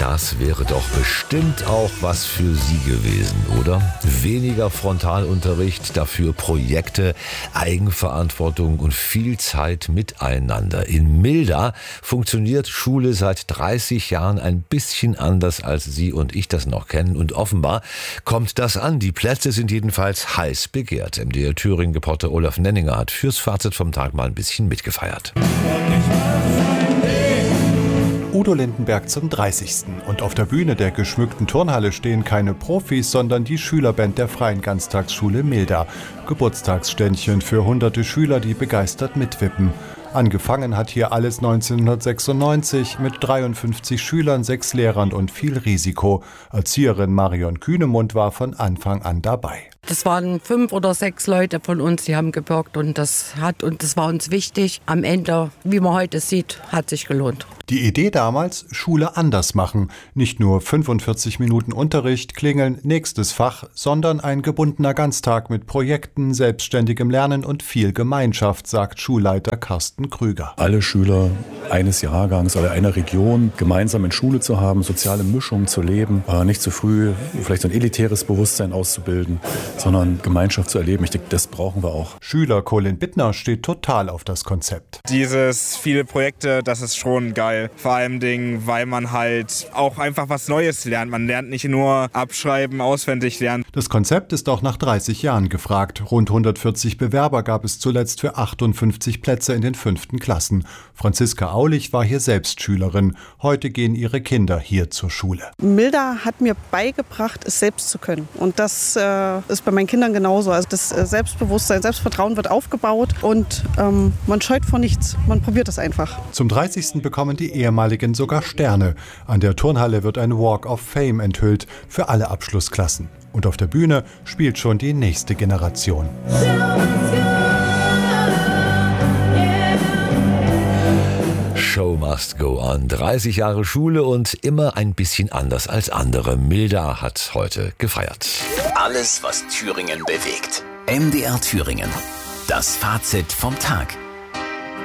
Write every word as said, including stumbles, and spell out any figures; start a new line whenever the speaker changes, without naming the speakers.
Das wäre doch bestimmt auch was für Sie gewesen, oder? Weniger Frontalunterricht, dafür Projekte, Eigenverantwortung und viel Zeit miteinander. In Milda funktioniert Schule seit dreißig Jahren ein bisschen anders, als Sie und ich das noch kennen. Und offenbar kommt das an. Die Plätze sind jedenfalls heiß begehrt. M D R Thüringen-Reporter Olaf Nenninger hat fürs Fazit vom Tag mal ein bisschen mitgefeiert.
Udo Lindenberg zum dreißigsten Und auf der Bühne der geschmückten Turnhalle stehen keine Profis, sondern die Schülerband der Freien Ganztagsschule Milda. Geburtstagsständchen für hunderte Schüler, die begeistert mitwippen. Angefangen hat hier alles neunzehnhundertsechsundneunzig mit dreiundfünfzig Schülern, sechs Lehrern und viel Risiko. Erzieherin Marion Kühnemund war von Anfang an dabei.
Das waren fünf oder sechs Leute von uns, die haben gebürgt und das hat und das war uns wichtig. Am Ende, wie man heute sieht, hat sich gelohnt.
Die Idee damals, Schule anders machen. Nicht nur fünfundvierzig Minuten Unterricht, klingeln, nächstes Fach, sondern ein gebundener Ganztag mit Projekten, selbstständigem Lernen und viel Gemeinschaft, sagt Schulleiter Carsten Krüger.
Alle Schüler eines Jahrgangs oder einer Region gemeinsam in Schule zu haben, soziale Mischung zu leben, nicht zu früh vielleicht so ein elitäres Bewusstsein auszubilden, sondern Gemeinschaft zu erleben. Ich denke, das brauchen wir auch.
Schüler Colin Bittner steht total auf das Konzept.
Dieses viele Projekte, das ist schon geil. Vor allem, Dingen, weil man halt auch einfach was Neues lernt. Man lernt nicht nur abschreiben, auswendig lernen.
Das Konzept ist auch nach dreißig Jahren gefragt. Rund hundertvierzig Bewerber gab es zuletzt für achtundfünfzig Plätze in den fünften Klassen. Franziska Aulich war hier selbst Schülerin. Heute gehen ihre Kinder hier zur Schule.
Milda hat mir beigebracht, es selbst zu können. Und das äh, ist bei meinen Kindern genauso. Also das äh, Selbstbewusstsein, Selbstvertrauen wird aufgebaut und ähm, man scheut vor nichts. Man probiert es einfach.
Zum dreißigsten bekommen die ehemaligen sogar Sterne. An der Turnhalle wird ein Walk of Fame enthüllt für alle Abschlussklassen. Und auf der Bühne spielt schon die nächste Generation.
Show must go on. dreißig Jahre Schule und immer ein bisschen anders als andere. Milda hat heute gefeiert.
Alles, was Thüringen bewegt. M D R Thüringen. Das Fazit vom Tag.